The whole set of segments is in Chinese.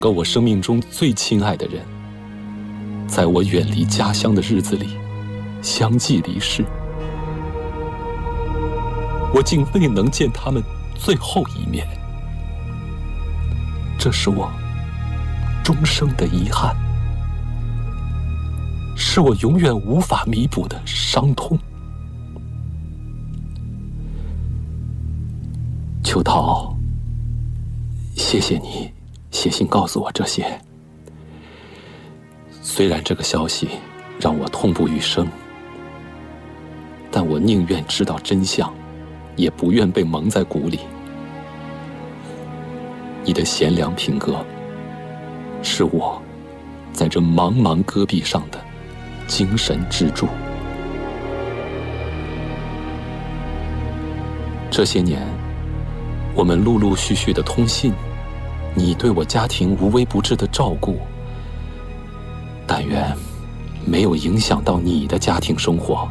个我生命中最亲爱的人，在我远离家乡的日子里相继离世，我竟未能见他们最后一面，这是我终生的遗憾，是我永远无法弥补的伤痛。秋桃，谢谢你写信告诉我这些。虽然这个消息让我痛不欲生，但我宁愿知道真相，也不愿被蒙在鼓里。你的贤良品格，是我在这茫茫戈壁上的精神支柱。这些年，我们陆陆续续的通信，你对我家庭无微不至的照顾，但愿没有影响到你的家庭生活。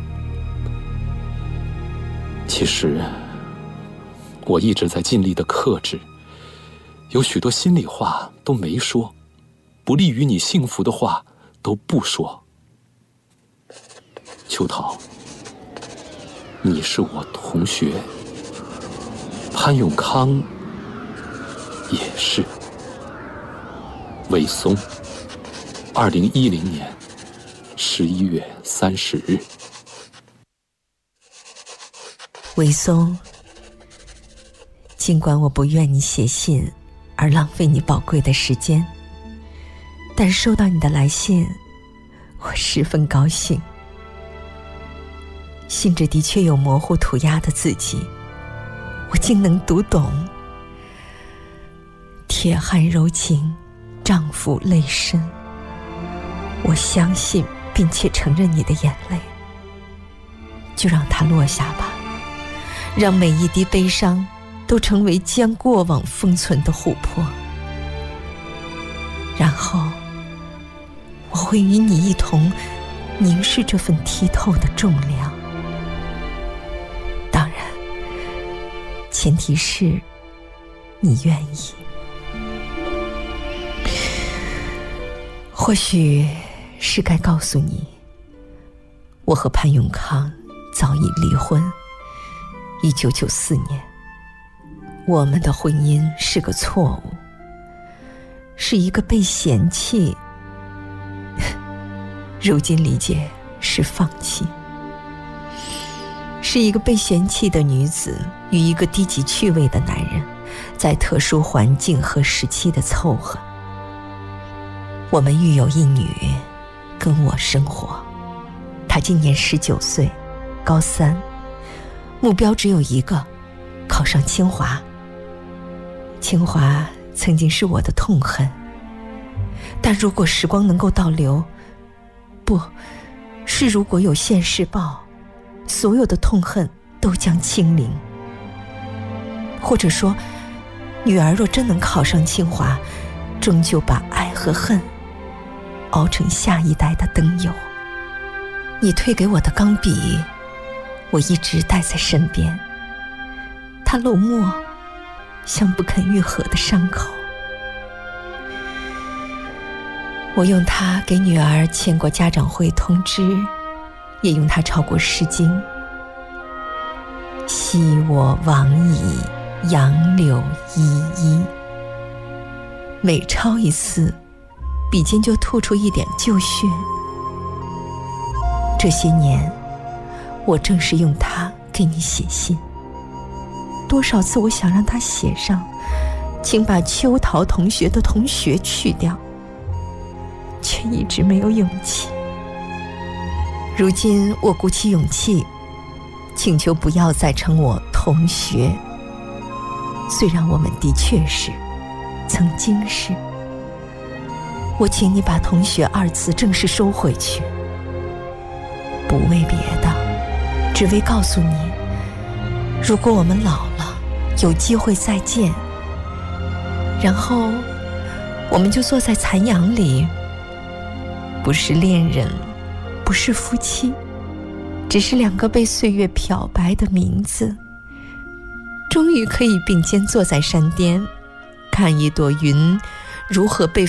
其实，我一直在尽力的克制，有许多心里话都没说，不利于你幸福的话都不说。秋桃，你是我同学，潘永康也是。韦松，2010年11月30日。 韦松，尽管我不愿你写信而浪费你宝贵的时间，但收到你的来信，我十分高兴。信纸的确有模糊涂鸦的字迹，我竟能读懂。铁汉柔情，丈夫泪深。我相信并且承认你的眼泪，就让它落下吧，让每一滴悲伤都成为将过往封存的琥珀。然后我会与你一同凝视这份剔透的重量。当然，前提是你愿意。或许是该告诉你，我和潘永康早已离婚。1994年，我们的婚姻是个错误，是一个被嫌弃。如今理解是放弃，是一个被嫌弃的女子与一个低级趣味的男人在特殊环境和时期的凑合。我们育有一女，跟我生活。她今年19岁，高3，目标只有一个，考上清华。清华曾经是我的痛恨，但如果时光能够倒流，不是如果有现世报，所有的痛恨都将清零。或者说，女儿若真能考上清华，终究把爱和恨熬成下一代的灯油。你推给我的钢笔，我一直带在身边，它漏墨，像不肯愈合的伤口。我用它给女儿签过家长会通知，也用它抄过诗经。昔我往矣，杨柳依依。每抄一次，笔尖就吐出一点旧血。这些年，我正是用它给你写信。多少次我想让他写上，请把秋桃同学的同学去掉，却一直没有勇气。如今我鼓起勇气，请求不要再称我同学。虽然我们的确是，曾经是。我请你把同学2字正式收回去，不为别的，只为告诉你，如果我们老了，有机会再见，然后我们就坐在残阳里，不是恋人，不是夫妻，只是2个被岁月漂白的名字，终于可以并肩坐在山巅，看一朵云如何被